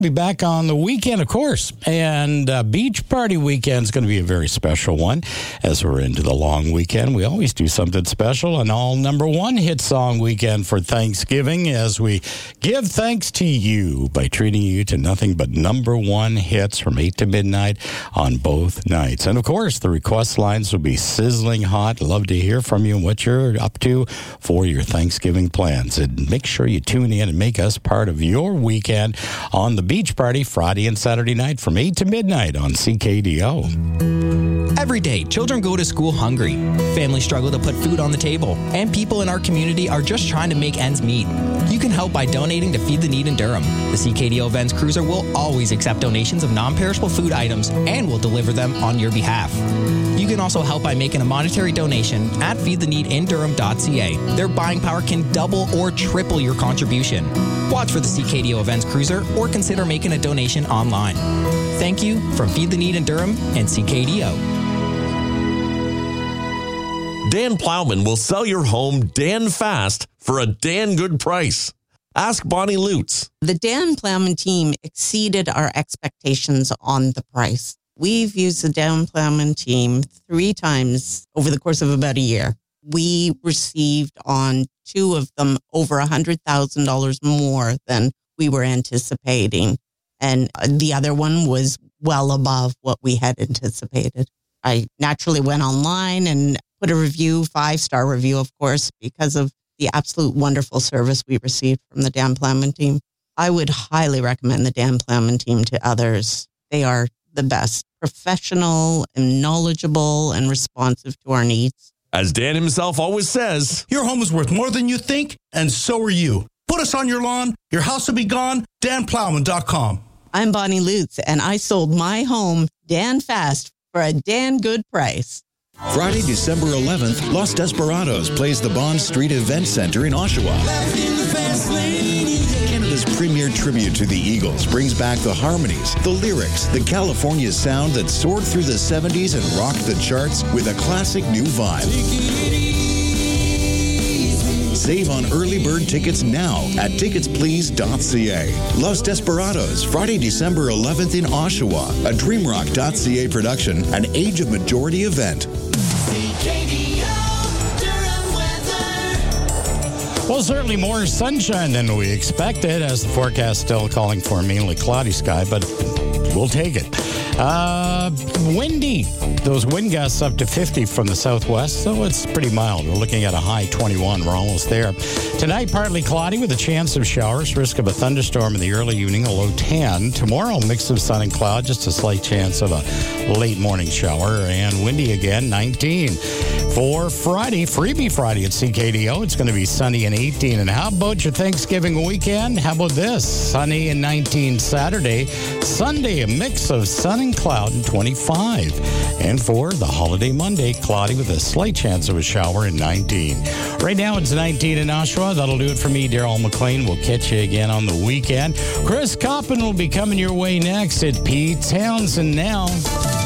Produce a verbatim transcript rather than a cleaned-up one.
Be back on the weekend, of course. And uh, Beach Party Weekend is going to be a very special one. As we're into the long weekend, we always do something special. An all number one hit song weekend for Thanksgiving as we give thanks to you by treating you to nothing but number one hits from eight to midnight on both nights. And, of course, the request lines will be sizzling hot. Love to hear from you and what you're up to for your Thanksgiving plans. And make sure you tune in and make us part of your weekend on the Beach Party Friday and Saturday night from eight to midnight on C K D O. Every day, children go to school hungry. Families struggle to put food on the table. And people in our community are just trying to make ends meet. You can help by donating to Feed the Need in Durham. The C K D O Events Cruiser will always accept donations of non-perishable food items and will deliver them on your behalf. You can also help by making a monetary donation at feed the need in durham dot c a. Their buying power can double or triple your contribution. Watch for the C K D O Events Cruiser or consider making a donation online. Thank you from Feed the Need in Durham and C K D O. Dan Plowman will sell your home Dan fast for a Dan good price. Ask Bonnie Lutz. The Dan Plowman team exceeded our expectations on the price. We've used the Dan Plowman team three times over the course of about a year. We received on two of them over one hundred thousand dollars more than we were anticipating. And the other one was well above what we had anticipated. I naturally went online and put a review, five-star review, of course, because of the absolute wonderful service we received from the Dan Plowman team. I would highly recommend the Dan Plowman team to others. They are the best, professional and knowledgeable and responsive to our needs. As Dan himself always says, your home is worth more than you think, and so are you. Put us on your lawn, your house will be gone, dan plowman dot com. I'm Bonnie Lutz, and I sold my home Dan fast for a Dan good price. Friday, December eleventh, Los Desperados plays the Bond Street Event Center in Oshawa. Canada's premier tribute to the Eagles brings back the harmonies, the lyrics, the California sound that soared through the seventies and rocked the charts with a classic new vibe. Save on early bird tickets now at tickets please dot c a. Los Desperados, Friday, December eleventh in Oshawa, a dreamrock dot c a production, an Age of Majority event. Well, certainly more sunshine than we expected, as the forecast still calling for a mainly cloudy sky, but we'll take it. Uh, windy. Those wind gusts up to fifty from the southwest, so it's pretty mild. We're looking at a high twenty-one. We're almost there. Tonight, partly cloudy with a chance of showers. Risk of a thunderstorm in the early evening, a low ten. Tomorrow, mix of sun and cloud, just a slight chance of a late morning shower. And windy again, nineteen. For Friday, Freebie Friday at C K D O, it's going to be sunny and eighteen. And how about your Thanksgiving weekend? How about this? Sunny and nineteen Saturday. Sunday, a mix of sun and cloud and twenty-five. And for the holiday Monday, cloudy with a slight chance of a shower and nineteen. Right now, it's nineteen in Oshawa. That'll do it for me, Daryl McLean. We'll catch you again on the weekend. Chris Coppin will be coming your way next. It's Pete Townsend now.